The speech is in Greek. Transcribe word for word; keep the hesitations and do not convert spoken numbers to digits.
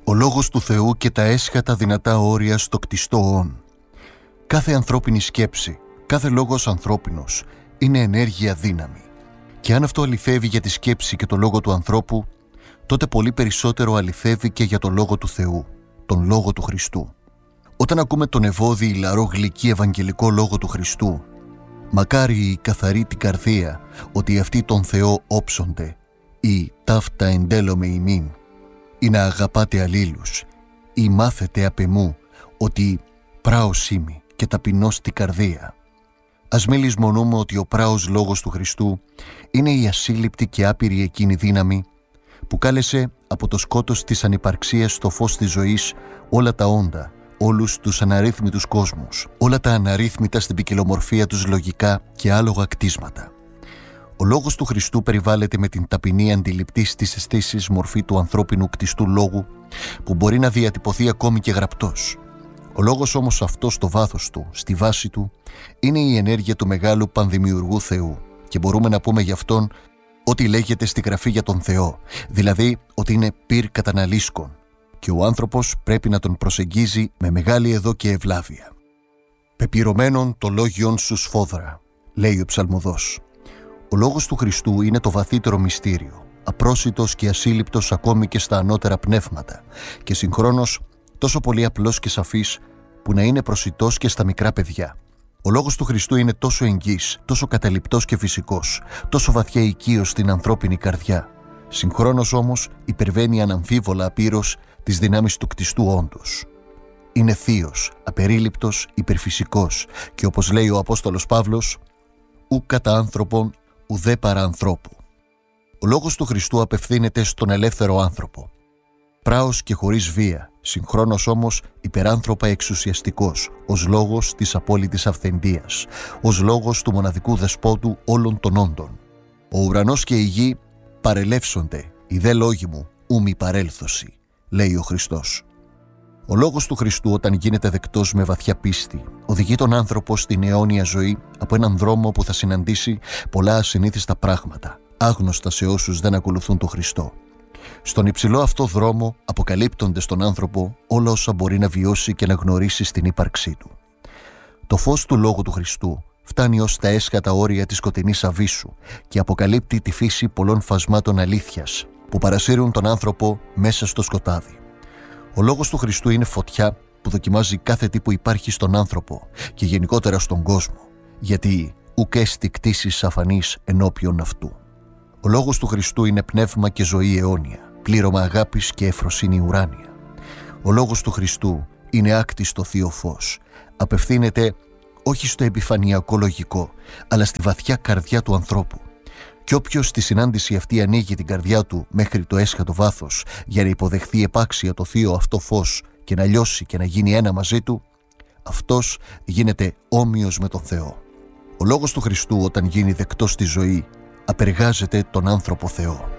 Ο λόγος του Θεού και τα έσχατα δυνατά όρια στο κτιστό όν. Κάθε ανθρώπινη σκέψη, κάθε λόγος ανθρώπινος είναι ενέργεια δύναμη. Και αν αυτό αληθεύει για τη σκέψη και το λόγο του ανθρώπου, τότε πολύ περισσότερο αληθεύει και για το λόγο του Θεού, τον λόγο του Χριστού. Όταν ακούμε τον ευώδη, ηλαρό, γλυκή ευαγγελικό λόγο του Χριστού, μακάρι η καθαρή την καρδία ότι αυτοί τον Θεό όψονται, ή ταύτα εντέλομαι ημίν, ή να αγαπάτε αλλήλους, ή μάθετε απ' εμού ότι πράος είμαι και ταπεινός την καρδία. Ας μην λησμονούμε ότι ο πράος λόγος του Χριστού είναι η ασύλληπτη και άπειρη εκείνη δύναμη που κάλεσε από το σκότος της ανυπαρξίας στο φως της ζωής όλα τα όντα, όλους τους αναρρύθμιτους κόσμους, όλα τα αναρρύθμιτα στην ποικιλομορφία τους λογικά και άλογα κτίσματα. Ο λόγος του Χριστού περιβάλλεται με την ταπεινή αντιληπτή στις αισθήσεις μορφή του ανθρώπινου κτιστού λόγου που μπορεί να διατυπωθεί ακόμη και γραπτός. Ο λόγος όμως αυτός στο βάθος του, στη βάση του, είναι η ενέργεια του μεγάλου πανδημιουργού Θεού και μπορούμε να πούμε γι' αυτόν ό,τι λέγεται στη Γραφή για τον Θεό, δηλαδή ότι είναι πυρ καταναλίσκων και ο άνθρωπος πρέπει να τον προσεγγίζει με μεγάλη εδώ και ευλάβεια. «Πεπυρωμένον το λόγιον σου σφόδρα», λέει ο ψαλμοδός. Ο λόγος του Χριστού είναι το βαθύτερο μυστήριο, απρόσιτος και ασύλληπτος ακόμη και στα ανώτερα πνεύματα και συγχρόνως τόσο πολύ απλός και σαφής που να είναι προσιτός και στα μικρά παιδιά. Ο λόγος του Χριστού είναι τόσο εγγύς, τόσο καταληπτός και φυσικός, τόσο βαθιά οικείος στην ανθρώπινη καρδιά. Συγχρόνως όμως υπερβαίνει αναμφίβολα απείρως τις δυνάμεις του κτιστού όντως. Είναι θείος, απερίληπτος, υπερφυσικός και όπως λέει ο Απόστολος Παύλος, «ου κατά άνθρωπον, ουδέ παρά ανθρώπου». Ο λόγος του Χριστού απευθύνεται στον ελεύθερο άνθρωπο. Πράος και χωρίς βία, συγχρόνως όμως υπεράνθρωπα εξουσιαστικός, ως λόγος της απόλυτης αυθεντίας, ως λόγος του μοναδικού δεσπότου όλων των όντων. Ο ουρανός και η γη παρελεύσονται, οι δε λόγοι μου ου μη παρέλθωση, λέει ο Χριστός. Ο λόγος του Χριστού όταν γίνεται δεκτός με βαθιά πίστη, οδηγεί τον άνθρωπο στην αιώνια ζωή από έναν δρόμο που θα συναντήσει πολλά ασυνήθιστα πράγματα, άγνωστα σε όσους δεν ακολουθούν τον Χριστό. Στον υψηλό αυτό δρόμο αποκαλύπτονται στον άνθρωπο όλα όσα μπορεί να βιώσει και να γνωρίσει στην ύπαρξή του. Το φως του Λόγου του Χριστού φτάνει ως τα έσχατα όρια της σκοτεινής αβύσσου και αποκαλύπτει τη φύση πολλών φασμάτων αλήθειας που παρασύρουν τον άνθρωπο μέσα στο σκοτάδι. Ο Λόγος του Χριστού είναι φωτιά που δοκιμάζει κάθε τι που υπάρχει στον άνθρωπο και γενικότερα στον κόσμο, γιατί ουκ έστι κτήσεις αφανής ενώπιον αυτού. Ο Λόγος του Χριστού είναι πνεύμα και ζωή αιώνια, πλήρωμα αγάπης και ευφροσύνη ουράνια. Ο Λόγος του Χριστού είναι άκτιστο θείο φως. Απευθύνεται όχι στο επιφανειακό λογικό, αλλά στη βαθιά καρδιά του ανθρώπου. Κι όποιος στη συνάντηση αυτή ανοίγει την καρδιά του μέχρι το έσχατο βάθος για να υποδεχθεί επάξια το θείο αυτό φως και να λιώσει και να γίνει ένα μαζί του, αυτός γίνεται όμοιος με τον Θεό. Ο Λόγος του Χριστού όταν γίνει δεκτός στη ζωή, απεργάζεται τον άνθρωπο Θεό.